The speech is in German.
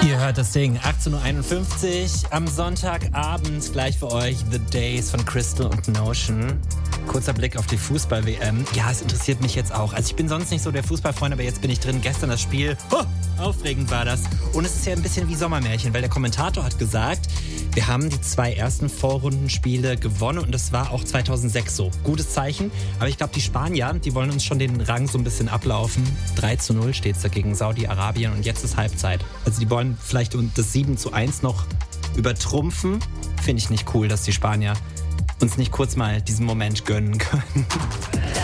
Ihr hört das Ding, 18.51 Uhr am Sonntagabend, gleich für euch The Days von Crystal und Notion. Kurzer Blick auf die Fußball-WM. Ja, es interessiert mich jetzt auch. Also ich bin sonst nicht so der Fußballfreund, aber jetzt bin ich drin. Gestern das Spiel, aufregend war das. Und es ist ja ein bisschen wie Sommermärchen, weil der Kommentator hat gesagt, wir haben die 2 ersten Vorrundenspiele gewonnen und das war auch 2006 so. Gutes Zeichen, aber ich glaube, die Spanier, die wollen uns schon den Rang so ein bisschen ablaufen. 3:0 steht es da gegen Saudi-Arabien und jetzt ist Halbzeit. Also die wollen vielleicht das 7:1 noch übertrumpfen. Finde ich nicht cool, dass die Spanier uns nicht kurz mal diesen Moment gönnen können.